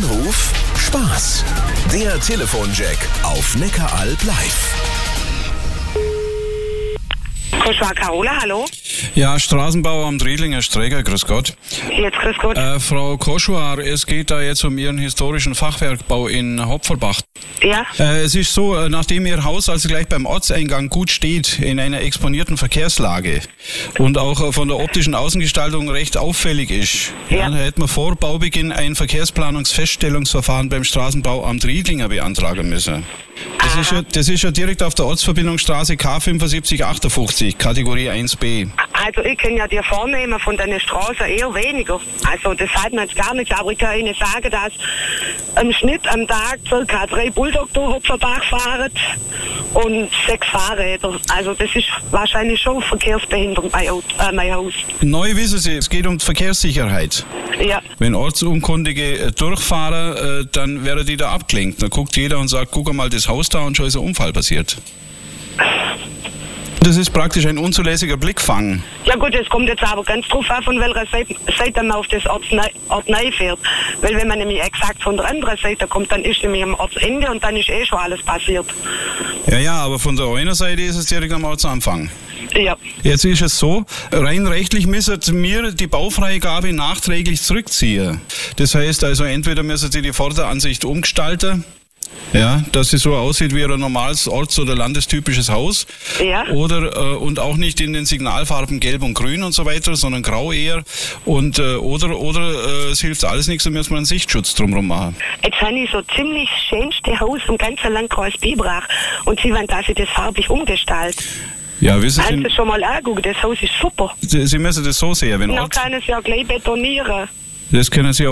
Anruf Spaß. Der Telefonjack auf Neckaralb live. Koschwar Carola, hallo? Ja, Straßenbauer am Driedlinger Sträger, grüß Gott. Jetzt grüß Gott. Frau Koschwar, es geht da jetzt um Ihren historischen Fachwerkbau in Hopferbach. Ja? Es ist so, nachdem Ihr Haus also gleich beim Ortseingang gut steht, in einer exponierten Verkehrslage und auch von der optischen Außengestaltung recht auffällig ist, Ja. da hätten wir vor Baubeginn ein Verkehrsplanungsfeststellungsverfahren beim Straßenbau am Driedlinger beantragen müssen. Das ist ja direkt auf der Ortsverbindungsstraße K7558, Kategorie 1b. Also ich kann ja dir vornehmen von deiner Straße eher weniger. Also das hat man jetzt gar nicht, aber ich kann Ihnen sagen, dass im Schnitt am Tag ca. 3 Bulldog durch Hopferbach fahren und 6 Fahrräder. Also das ist wahrscheinlich schon verkehrsbehindert mein Haus. Neu wissen Sie, es geht um die Verkehrssicherheit. Ja. Wenn Ortsunkundige durchfahren, dann wäre die da abgelenkt. Dann guckt jeder und sagt, guck mal das Haus da und schon ist ein Unfall passiert. Das ist praktisch ein unzulässiger Blickfang. Ja gut, es kommt jetzt aber ganz drauf an, von welcher Seite man auf das Ort neu fährt. Weil wenn man nämlich exakt von der anderen Seite kommt, dann ist nämlich am Ortsende und dann ist schon alles passiert. Ja, aber von der einen Seite ist es direkt am Ortsanfang. Ja. Jetzt ist es so, rein rechtlich müssen wir die Baufreigabe nachträglich zurückziehen. Das heißt also, entweder müssen Sie die Vorderansicht umgestalten, ja, dass sie so aussieht wie ein normales orts- oder landestypisches Haus. Ja. Oder und auch nicht in den Signalfarben Gelb und Grün und so weiter, sondern Grau eher. Und oder es hilft alles nichts, dann müssen wir einen Sichtschutz drumherum machen. Jetzt habe ich so ziemlich schönste Haus im ganzen Landkreis Biberach und Sie wollen, dass ich das farbig umgestalte. Ja, wissen Haben Sie schon mal angucken, das Haus ist super. Sie müssen das so sehen, wenn Dann kann es ja gleich betonieren. das können Sie